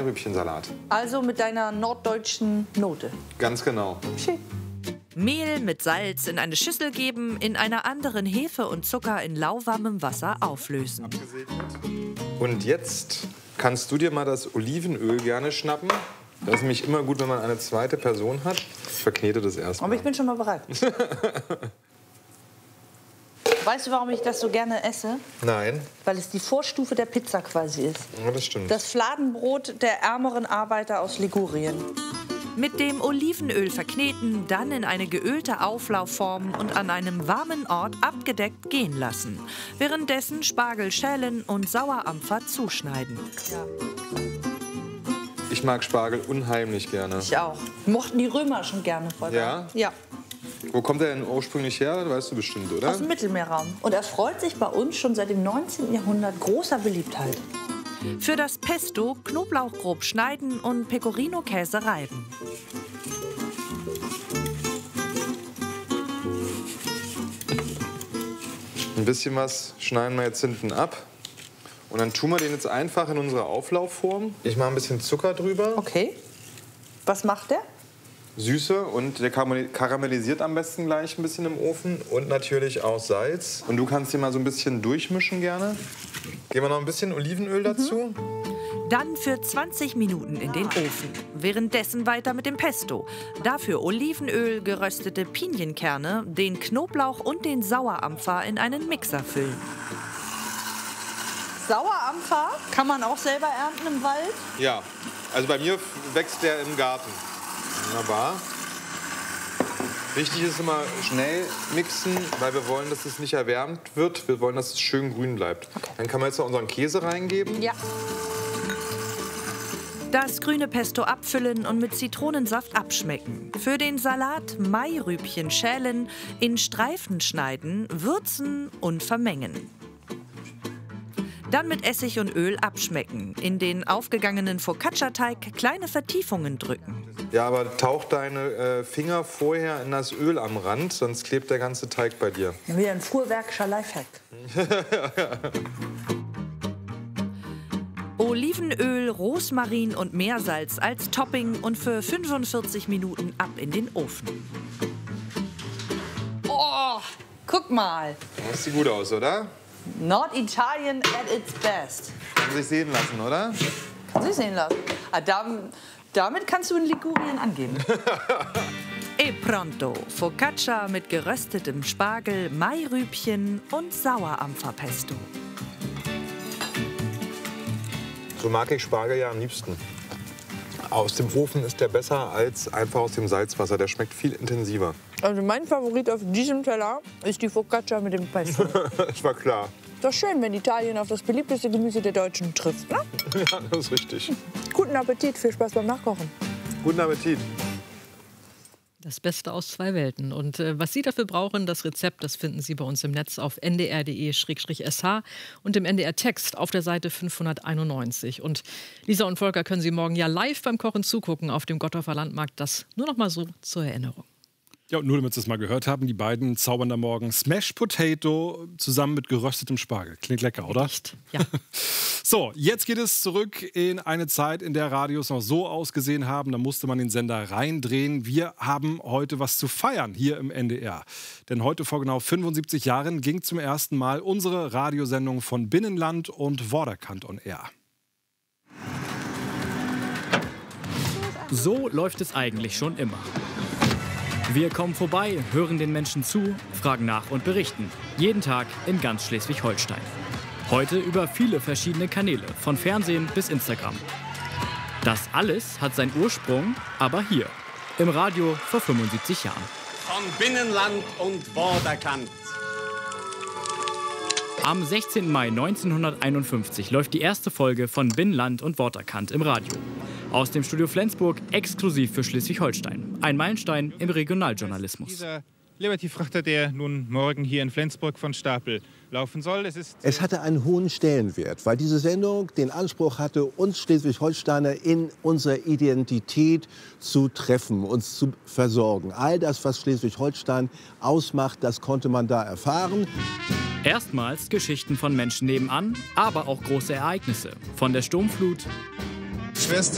Mairübchensalat. Also mit deiner norddeutschen Note. Ganz genau. Schön. Mehl mit Salz in eine Schüssel geben, in einer anderen Hefe und Zucker in lauwarmem Wasser auflösen. Und jetzt kannst du dir mal das Olivenöl gerne schnappen. Das ist nämlich immer gut, wenn man eine zweite Person hat. Ich verknete das erstmal. Aber ich bin schon mal bereit. Weißt du, warum ich das so gerne esse? Nein. Weil es die Vorstufe der Pizza quasi ist. Ja, das stimmt. Das Fladenbrot der ärmeren Arbeiter aus Ligurien. Mit dem Olivenöl verkneten, dann in eine geölte Auflaufform und an einem warmen Ort abgedeckt gehen lassen. Währenddessen Spargel schälen und Sauerampfer zuschneiden. Ja. Ich mag Spargel unheimlich gerne. Ich auch. Mochten die Römer schon gerne, Volker. Ja? Ja. Wo kommt er denn ursprünglich her? Das weißt du bestimmt, oder? Aus dem Mittelmeerraum. Und er freut sich bei uns schon seit dem 19. Jahrhundert großer Beliebtheit. Für das Pesto Knoblauch grob schneiden und Pecorino-Käse reiben. Ein bisschen was schneiden wir jetzt hinten ab. Und dann tun wir den jetzt einfach in unsere Auflaufform. Ich mache ein bisschen Zucker drüber. Okay. Was macht der? Süße und der karamellisiert am besten gleich ein bisschen im Ofen. Und natürlich auch Salz. Und du kannst den mal so ein bisschen durchmischen gerne. Geben wir noch ein bisschen Olivenöl dazu. Dann für 20 Minuten in den Ofen. Währenddessen weiter mit dem Pesto. Dafür Olivenöl, geröstete Pinienkerne, den Knoblauch und den Sauerampfer in einen Mixer füllen. Sauerampfer kann man auch selber ernten im Wald? Ja, also bei mir wächst der im Garten. Wunderbar. Wichtig ist immer schnell mixen, weil wir wollen, dass es nicht erwärmt wird. Wir wollen, dass es schön grün bleibt. Okay. Dann kann man jetzt noch unseren Käse reingeben. Ja. Das grüne Pesto abfüllen und mit Zitronensaft abschmecken. Für den Salat Mairübchen schälen, in Streifen schneiden, würzen und vermengen. Dann mit Essig und Öl abschmecken. In den aufgegangenen Focaccia-Teig kleine Vertiefungen drücken. Ja, aber tauch deine Finger vorher in das Öl am Rand, sonst klebt der ganze Teig bei dir. Wieder ein fuhrwerkischer Lifehack. Olivenöl, Rosmarin und Meersalz als Topping und für 45 Minuten ab in den Ofen. Oh, guck mal. Das sieht gut aus, oder? Norditalien at its best. Kann sich sehen lassen, oder? Kann sich sehen lassen. Ah, damit kannst du in Ligurien angeben. E pronto, Focaccia mit geröstetem Spargel, Mairübchen und Sauerampferpesto. So mag ich Spargel ja am liebsten. Aus dem Ofen ist der besser als einfach aus dem Salzwasser. Der schmeckt viel intensiver. Also mein Favorit auf diesem Teller ist die Focaccia mit dem Pesto. Das war klar. Doch schön, wenn Italien auf das beliebteste Gemüse der Deutschen trifft, ne? Ja, das ist richtig. Guten Appetit, viel Spaß beim Nachkochen. Guten Appetit. Das Beste aus zwei Welten. Und was Sie dafür brauchen, das Rezept, das finden Sie bei uns im Netz auf ndr.de/sh und im NDR-Text auf der Seite 591. Und Lisa und Volker können Sie morgen ja live beim Kochen zugucken auf dem Gottorfer Landmarkt. Das nur noch mal so zur Erinnerung. Ja, und nur damit Sie es mal gehört haben, die beiden zaubern da morgen Smashed Potato zusammen mit geröstetem Spargel. Klingt lecker, oder? Echt? Ja. So, jetzt geht es zurück in eine Zeit, in der Radios noch so ausgesehen haben. Da musste man den Sender reindrehen. Wir haben heute was zu feiern hier im NDR. Denn heute vor genau 75 Jahren ging zum ersten Mal unsere Radiosendung von Binnenland und Vorderkant on Air. So läuft es eigentlich schon immer. Wir kommen vorbei, hören den Menschen zu, fragen nach und berichten. Jeden Tag in ganz Schleswig-Holstein. Heute über viele verschiedene Kanäle, von Fernsehen bis Instagram. Das alles hat seinen Ursprung aber hier, im Radio vor 75 Jahren. Von Binnenland und Vorderkant. Am 16. Mai 1951 läuft die erste Folge von Binnenland und Vorderkant im Radio. Aus dem Studio Flensburg, exklusiv für Schleswig-Holstein. Ein Meilenstein im Regionaljournalismus. Dieser Liberty-Frachter, der nun morgen hier in Flensburg von Stapel laufen soll. Es hatte einen hohen Stellenwert, weil diese Sendung den Anspruch hatte, uns Schleswig-Holsteiner in unserer Identität zu treffen, uns zu versorgen. All das, was Schleswig-Holstein ausmacht, das konnte man da erfahren. Erstmals Geschichten von Menschen nebenan, aber auch große Ereignisse. Von der Sturmflut Schwerste